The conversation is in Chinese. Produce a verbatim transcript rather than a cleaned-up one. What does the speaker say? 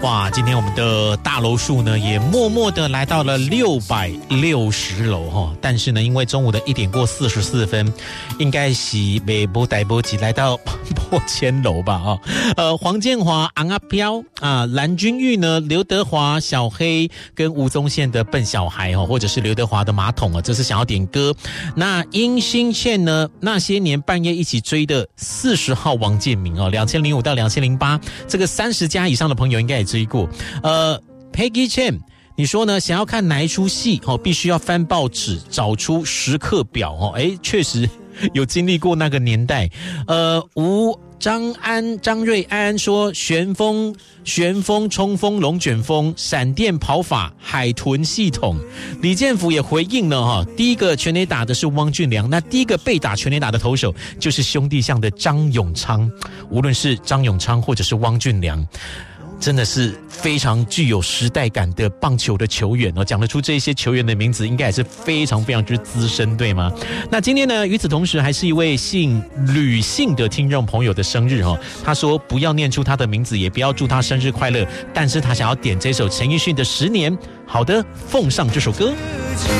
哇，今天我们的大楼数呢也默默的来到了六百六十楼哈，但是呢，因为中午的一点过四十四分，应该是没波带波及来到破千楼吧啊。呃，黄建华、昂阿飘啊、蓝君玉呢、刘德华、小黑跟吴宗宪的笨小孩哦，或者是刘德华的马桶啊，这是想要点歌。那殷心倩呢，那些年半夜一起追的四十号王建民哦，两千零五到两千零八，这个三十加以上的朋友应该也追过。呃 ，Peggy Chen， 你说呢？想要看哪一出戏哦，必须要翻报纸找出时刻表哦。哎，确实有经历过那个年代。呃，吴张安张瑞安说旋风旋风冲锋龙卷风闪电跑法海豚系统。李建福也回应了哈，第一个全垒打的是汪俊良，那第一个被打全垒打的投手就是兄弟象的张永昌。无论是张永昌或者是汪俊良，真的是非常具有时代感的棒球的球员哦，讲得出这些球员的名字，应该也是非常非常之资深，对吗？那今天呢，与此同时，还是一位姓吕姓的听众朋友的生日哦。他说不要念出他的名字，也不要祝他生日快乐，但是他想要点这首陈奕迅的《十年》。好的，奉上这首歌。